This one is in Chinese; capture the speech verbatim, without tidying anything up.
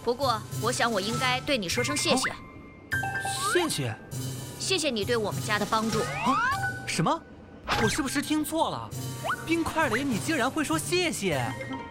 不过，我想我应该对你说声谢谢。 谢谢？ 谢谢你对我们家的帮助。 啊？什么？我是不是听错了？冰块雷，你竟然会说谢谢？